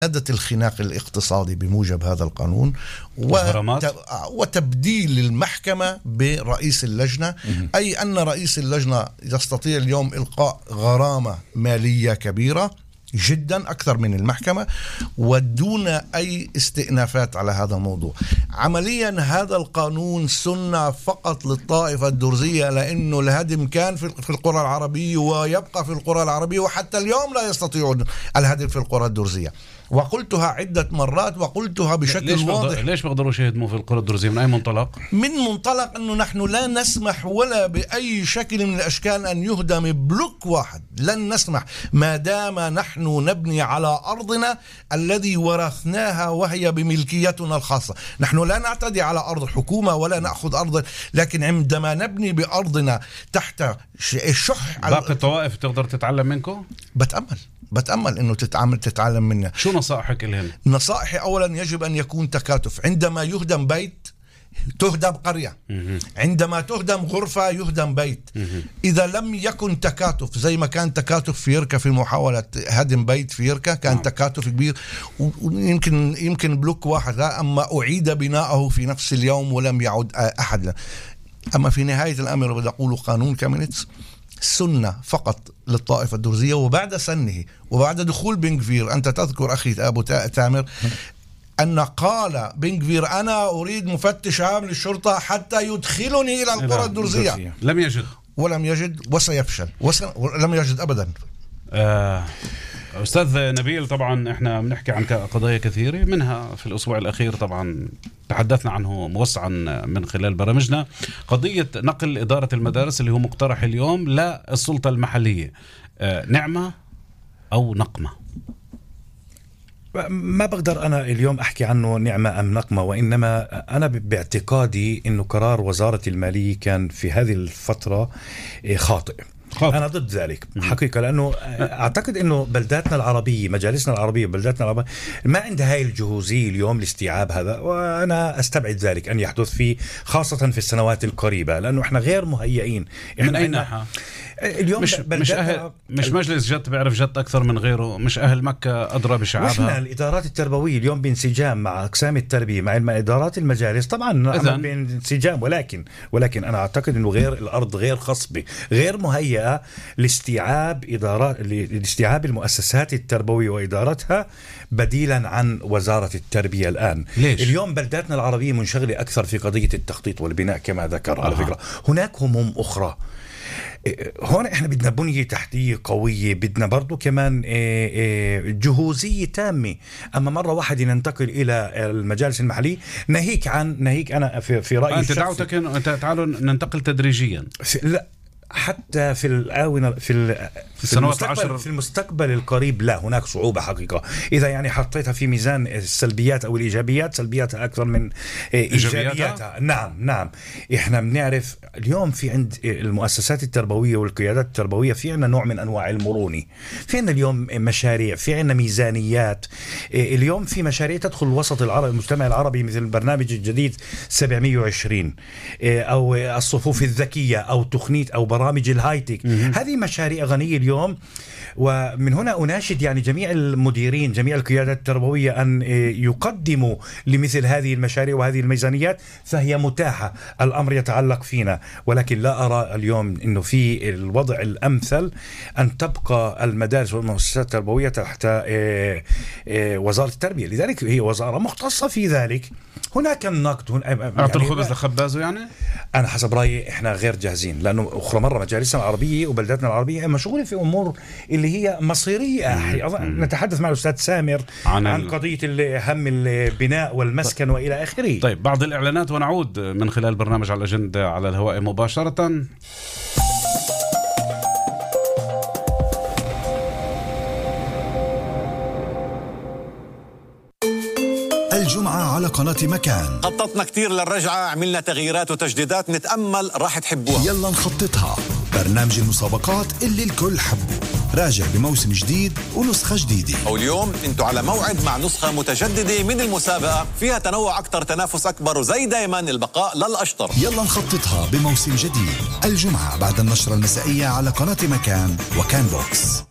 زادت الخناق الاقتصادي بموجب هذا القانون وتبديل المحكمة برئيس اللجنة، أي أن رئيس اللجنة يستطيع اليوم إلقاء غرامة مالية كبيرة جدا أكثر من المحكمة ودون أي استئنافات على هذا الموضوع. عمليا هذا القانون سنة فقط للطائفة الدرزية، لأنه الهدم كان في القرى العربية ويبقى في القرى العربية، وحتى اليوم لا يستطيعون الهدم في القرى الدرزية، وقلتها عدة مرات وقلتها بشكل واضح. ليش بيقدروا يهدموا في القرى الدرزية؟ من أي منطلق؟ من منطلق أنه نحن لا نسمح ولا بأي شكل من الأشكال أن يهدم بلوك واحد، لن نسمح ما دام نحن نبني على أرضنا الذي ورثناها وهي بملكيتنا الخاصة. نحن لا نعتدي على أرض الحكومة ولا نأخذ أرض، لكن عندما نبني بأرضنا تحت الشح باقي الطوائف تقدر تتعلم منكم؟ بتأمل أنه تتعلم منا. شو نصائحك لهم؟ نصائحي أولا يجب أن يكون تكاتف. عندما يهدم بيت تهدم قرية، عندما تهدم غرفة يهدم بيت. إذا لم يكن تكاتف زي ما كان تكاتف في يركا في محاولة هدم بيت في يركا، كان تكاتف كبير ويمكن بلوك واحد، أما أعيد بناءه في نفس اليوم ولم يعد أحد. أما في نهاية الأمر بدي أقول قانون كامينيتس سنة فقط للطائفة الدرزية. وبعد سنه وبعد دخول بنغفير، أنت تذكر أخي أبو تامر أن قال بنغفير أنا أريد مفتش عام للشرطة حتى يدخلني إلى القرى الدرزية، ولم يجد وسيفشل ولم يجد أبدا. أستاذ نبيل، طبعا احنا بنحكي عن قضايا كثيرة، منها في الأسبوع الأخير طبعا تحدثنا عنه موسعا من خلال برامجنا، قضية نقل إدارة المدارس اللي هو مقترح اليوم للسلطة المحلية. نعمة أو نقمة؟ ما بقدر أنا اليوم أحكي عنه نعمة أم نقمة، وإنما أنا باعتقادي أنه قرار وزارة المالية كان في هذه الفترة خاطئ. أنا ضد ذلك حقيقة، لأنه أعتقد أنه بلداتنا العربية، مجالسنا العربية بلداتنا العربية ما عندها هاي الجهوزية اليوم لاستيعاب هذا، وأنا أستبعد ذلك أن يحدث فيه خاصة في السنوات القريبة، لأنه إحنا غير مهيئين. من أي ناحية؟ اليوم مش مجلس جد بيعرف جد أكثر من غيره، مش أهل مكة أدرى بشعابها. وإحنا الإدارات التربوية اليوم بانسجام مع أقسام التربية مع إدارات المجالس طبعا بانسجام، ولكن أنا أعتقد أنه الأرض غير خصبة، غير مهيئة لاستيعاب المؤسسات التربوية وإدارتها بديلا عن وزارة التربية الآن. ليش؟ اليوم بلداتنا العربية منشغلة أكثر في قضية التخطيط والبناء كما ذكر. على فكرة هناك هموم أخرى. هون احنا بدنا بنية تحتية قوية، بدنا برضو كمان جهوزية تامة. اما مرة واحدة ننتقل الى المجالس المحلية ناهيك انا في رأيي انت دعوتك انت تعالوا ننتقل تدريجيا. لا، حتى في الآونة في المستقبل القريب لا، هناك صعوبة حقيقة. إذا يعني حطيتها في ميزان السلبيات أو الإيجابيات، سلبياتها أكثر من إيجابياتها. نعم إحنا بنعرف اليوم في عند المؤسسات التربوية والقيادات التربوية في عنا نوع من أنواع المرونة. في عنا اليوم مشاريع، في عنا ميزانيات. اليوم في مشاريع تدخل وسط المجتمع العربي مثل البرنامج الجديد 720 أو الصفوف الذكية أو تقنية أو برامج الهايتك. هذه مشاريع غنية اليوم، ومن هنا أناشد يعني جميع المديرين، جميع القيادات التربوية أن يقدموا لمثل هذه المشاريع وهذه الميزانيات، فهي متاحة. الأمر يتعلق فينا، ولكن لا أرى اليوم أنه في الوضع الأمثل أن تبقى المدارس والمؤسسات التربوية تحت وزارة التربية. لذلك هي وزارة مختصة في ذلك. هناك النقد أعطي الخبز لخبازه. يعني أنا حسب رأيي إحنا غير جاهزين، لأنه أخرى مرة مجالسنا العربية وبلداتنا العربية مشغولة في أمور اللي هي مصيرية. نتحدث مع الأستاذ سامر عن قضية هم البناء والمسكن وإلى آخره. طيب، بعض الإعلانات ونعود من خلال برنامج على الأجندة على الهواء مباشرة. الجمعة على قناة مكان خططنا كتير للرجعة، عملنا تغييرات وتجديدات، نتأمل راح تحبوها. يلا نخططها، برنامج المسابقات اللي الكل حبه، راجع بموسم جديد ونسخة جديدة. واليوم انتوا على موعد مع نسخة متجددة من المسابقة، فيها تنوع أكتر، تنافس أكبر، وزي دايما البقاء للأشطر. يلا نخططها بموسم جديد، الجمعة بعد النشرة المسائية على قناة مكان وكان بوكس.